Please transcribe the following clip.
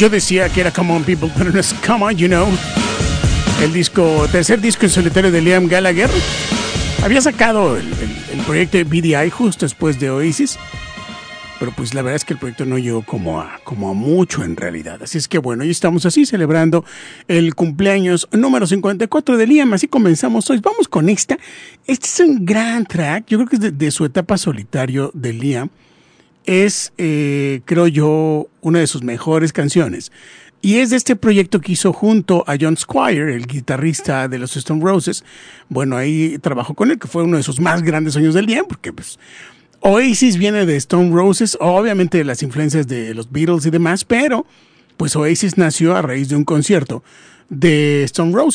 Yo decía que era Come On People, pero no es Come On, You Know. El tercer disco en solitario de Liam Gallagher. Había sacado el proyecto de BDI justo después de Oasis, pero pues la verdad es que el proyecto no llegó como a mucho en realidad. Así es que bueno, hoy estamos así celebrando el cumpleaños número 54 de Liam. Así comenzamos hoy. Vamos con esta. Este es un gran track. Yo creo que es de su etapa solitario de Liam. Es, creo yo, una de sus mejores canciones. Y es de este proyecto que hizo junto a John Squire, el guitarrista de los Stone Roses. Bueno, ahí trabajó con él, que fue uno de sus más grandes sueños del Liam, porque pues Oasis viene de Stone Roses, obviamente de las influencias de los Beatles y demás, pero pues Oasis nació a raíz de un concierto de Stone Roses.